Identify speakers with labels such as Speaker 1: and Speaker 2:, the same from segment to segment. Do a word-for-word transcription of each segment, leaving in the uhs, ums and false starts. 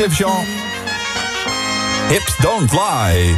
Speaker 1: Jean. Hips don't lie.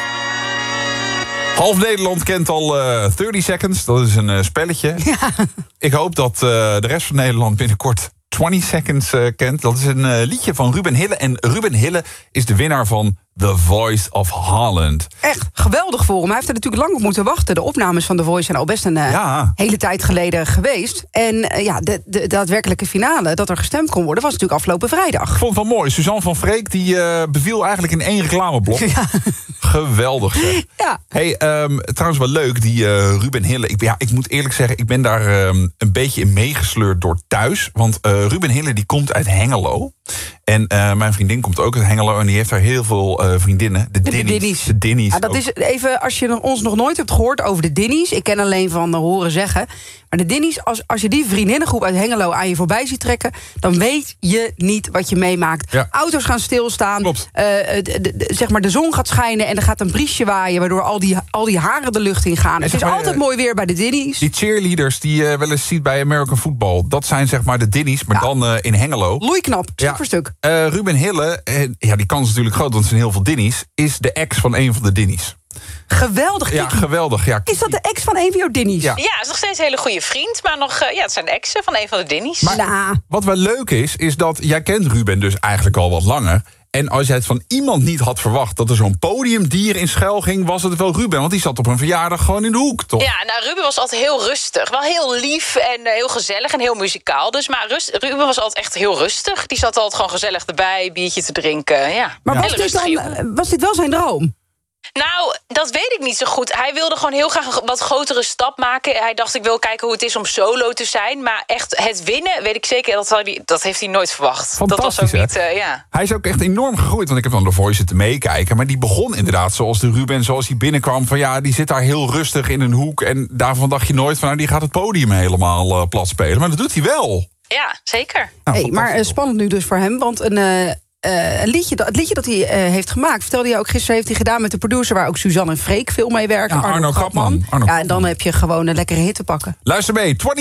Speaker 1: Half Nederland kent al uh, thirty seconds. Dat is een uh, spelletje.
Speaker 2: Ja.
Speaker 1: Ik hoop dat uh, de rest van Nederland binnenkort twenty seconds uh, kent. Dat is een uh, liedje van Ruben Hille. En Ruben Hille is de winnaar van The Voice of Holland.
Speaker 2: Echt geweldig voor hem. Hij heeft er natuurlijk lang op moeten wachten. De opnames van The Voice zijn al best een uh,
Speaker 1: Ja.
Speaker 2: hele tijd geleden geweest. En uh, ja, de, de daadwerkelijke finale, dat er gestemd kon worden, was natuurlijk afgelopen vrijdag.
Speaker 1: Ik vond het wel mooi. Suzanne van Freek die uh, beviel eigenlijk in één reclameblok.
Speaker 2: Ja.
Speaker 1: Geweldig zeg.
Speaker 2: Ja.
Speaker 1: Hey, um, trouwens wel leuk, die uh, Ruben Hille. Ik, ja, ik moet eerlijk zeggen, ik ben daar um, een beetje in meegesleurd door thuis. Want uh, Ruben Hille die komt uit Hengelo. En uh, mijn vriendin komt ook uit Hengelo. En die heeft daar heel veel uh, vriendinnen. De,
Speaker 2: De
Speaker 1: Dinnies.
Speaker 2: Dinnies.
Speaker 1: De Dinnies.
Speaker 2: Ja, dat
Speaker 1: ook.
Speaker 2: is even, als je ons nog nooit hebt gehoord over de Dinnies. Ik ken alleen van uh, horen zeggen. Maar de Dinnies, als, als je die vriendinnengroep uit Hengelo aan je voorbij ziet trekken, dan weet je niet wat je meemaakt.
Speaker 1: Ja.
Speaker 2: Auto's gaan stilstaan.
Speaker 1: Klopt.
Speaker 2: Uh, de, de, de, zeg maar de zon gaat schijnen en er gaat een briesje waaien, waardoor al die, al die haren de lucht in gaan. Het
Speaker 1: zeg
Speaker 2: is
Speaker 1: maar,
Speaker 2: altijd
Speaker 1: uh,
Speaker 2: mooi weer bij de Dinnies.
Speaker 1: Die cheerleaders die je uh, wel eens ziet bij American Football. Dat zijn zeg maar de Dinnies, maar
Speaker 2: Ja.
Speaker 1: dan uh, in Hengelo.
Speaker 2: Loeiknap, stuk
Speaker 1: Ja.
Speaker 2: voor stuk.
Speaker 1: Uh, Ruben Hille, uh, ja, die kans is natuurlijk groot, want er zijn heel veel Dinnies. Is de ex van een van de Dinnies.
Speaker 2: Geweldig.
Speaker 1: Ja, geweldig. Ja.
Speaker 2: Is dat de ex van een van jouw Dinnies?
Speaker 1: Ja.
Speaker 3: Ja, het is nog steeds een hele goede vriend. Maar nog, uh, ja, het zijn de exen van een van de Dinnies.
Speaker 1: Maar-
Speaker 2: Nou,
Speaker 1: Wat wel leuk is, is dat jij kent Ruben dus eigenlijk al wat langer. En als jij het van iemand niet had verwacht dat er zo'n podiumdier in schuil ging, was het wel Ruben. Want die zat op een verjaardag gewoon in de hoek, toch?
Speaker 3: Ja, nou, Ruben was altijd heel rustig. Wel heel lief en uh, heel gezellig en heel muzikaal. Dus, maar rust, Ruben was altijd echt heel rustig. Die zat altijd gewoon gezellig erbij, biertje te drinken. Ja,
Speaker 2: maar
Speaker 3: Hele
Speaker 2: was, dit
Speaker 3: rustige
Speaker 2: dan,
Speaker 3: jongen.
Speaker 2: uh, was dit wel zijn droom?
Speaker 3: Nou, dat weet ik niet zo goed. Hij wilde gewoon heel graag een wat grotere stap maken. Hij dacht, ik wil kijken hoe het is om solo te zijn. Maar echt het winnen, weet ik zeker, dat, had hij, dat heeft hij nooit verwacht. Dat was ook
Speaker 1: Fantastisch, hè?
Speaker 3: niet, uh, ja.
Speaker 1: Hij is ook echt enorm gegroeid, want ik heb dan The Voice zitten meekijken. Maar die begon inderdaad zoals de Ruben, zoals hij binnenkwam. Van ja, die zit daar heel rustig in een hoek. En daarvan dacht je nooit van, nou, die gaat het podium helemaal uh, plat spelen. Maar dat doet hij wel.
Speaker 3: Ja, zeker.
Speaker 1: Nou,
Speaker 2: Hey, maar uh,
Speaker 1: fantastisch.
Speaker 2: spannend nu dus voor hem, want een, uh, uh, een liedje, dat- het liedje dat hij uh, heeft gemaakt, vertelde je ook gisteren, heeft hij gedaan met de producer waar ook Suzanne en Freek veel mee werken.
Speaker 1: Ja, Arno Kapman. Arno
Speaker 2: Ja, en dan heb je gewoon een lekkere hit te pakken.
Speaker 1: Luister mee,